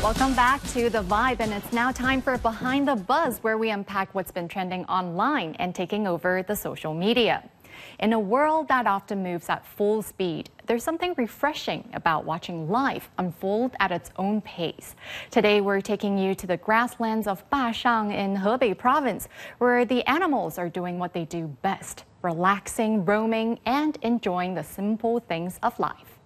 Welcome back to The Vibe, and it's now time for Behind the Buzz, where we unpack what's been trending online and taking over the social media. In a world that often moves at full speed, there's something refreshing about watching life unfold at its own pace. Today, we're taking you to the grasslands of Bashang in Hebei province, where the animals are doing what they do best, relaxing, roaming, and enjoying the simple things of life.